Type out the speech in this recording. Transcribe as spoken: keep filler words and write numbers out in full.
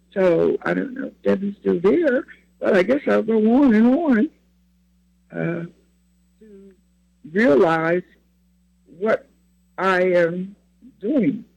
So I don't know if Debbie's still there, but I guess I'll go on and on uh, to realize what I am doing.